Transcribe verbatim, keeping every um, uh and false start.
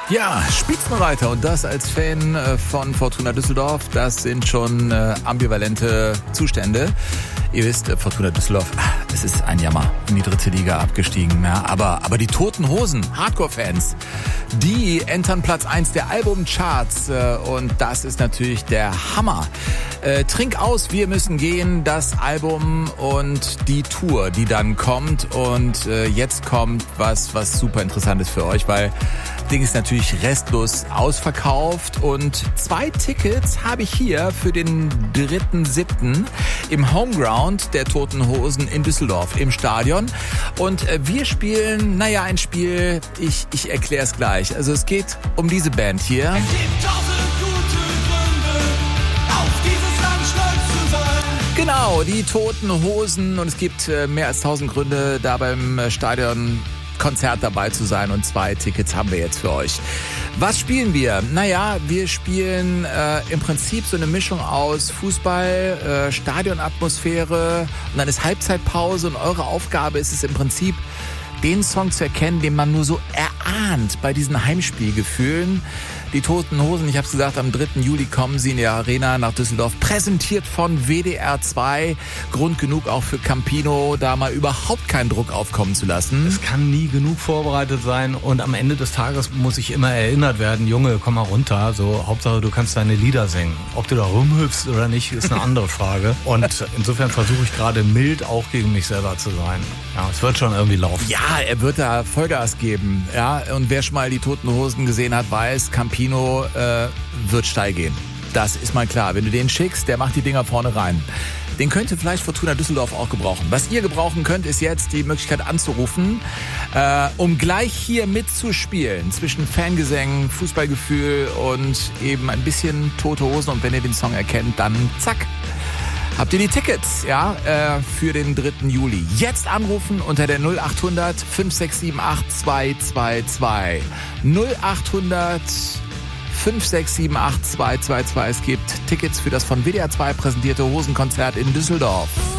Ja, Spitzenreiter und das als Fan von Fortuna Düsseldorf, das sind schon äh, ambivalente Zustände. Ihr wisst, Fortuna Düsseldorf, es ist ein Jammer, in die dritte Liga abgestiegen. Ja, aber, aber die Toten Hosen, Hardcore-Fans, die entern Platz eins der Albumcharts äh, und das ist natürlich der Hammer. Äh, Trink aus, wir müssen gehen, das Album und die Tour, die dann kommt. Und äh, jetzt kommt was, was super interessant ist für euch, weil Ding ist natürlich restlos ausverkauft und zwei Tickets habe ich hier für den dritten siebten im Homeground der Toten Hosen in Düsseldorf im Stadion. Und wir spielen, naja, ein Spiel, ich, ich erkläre es gleich. Also es geht um diese Band hier. Es gibt tausend gute Gründe, auf dieses Land stolz zu sein. Genau, die Toten Hosen und es gibt mehr als tausend Gründe, da beim Stadion Konzert dabei zu sein und zwei Tickets haben wir jetzt für euch. Was spielen wir? Naja, wir spielen äh, im Prinzip so eine Mischung aus Fußball, äh, Stadionatmosphäre und dann ist Halbzeitpause und eure Aufgabe ist es im Prinzip, den Song zu erkennen, den man nur so erahnt bei diesen Heimspielgefühlen. Die Toten Hosen, ich habe es gesagt, am dritten Juli kommen sie in die Arena nach Düsseldorf, präsentiert von W D R zwei. Grund genug auch für Campino, da mal überhaupt keinen Druck aufkommen zu lassen. Es kann nie genug vorbereitet sein und am Ende des Tages muss ich immer erinnert werden, Junge, komm mal runter, so Hauptsache du kannst deine Lieder singen. Ob du da rumhüpfst oder nicht, ist eine andere Frage. Und insofern versuche ich gerade mild auch gegen mich selber zu sein. Ja, es wird schon irgendwie laufen. Ja, er wird da Vollgas geben. Ja, und wer schon mal die Toten Hosen gesehen hat, weiß, Campino äh, wird steil gehen. Das ist mal klar. Wenn du den schickst, der macht die Dinger vorne rein. Den könnte vielleicht Fortuna Düsseldorf auch gebrauchen. Was ihr gebrauchen könnt, ist jetzt die Möglichkeit anzurufen, äh, um gleich hier mitzuspielen zwischen Fangesängen, Fußballgefühl und eben ein bisschen Tote Hosen. Und wenn ihr den Song erkennt, dann zack. Habt ihr die Tickets, ja, äh, für den dritten Juli. Jetzt anrufen unter der null acht hundert fünf sechs sieben acht zwei zwei zwei. null acht hundert fünf sechs sieben acht zwei zwei zwei. Es gibt Tickets für das von W D R zwei präsentierte Hosenkonzert in Düsseldorf.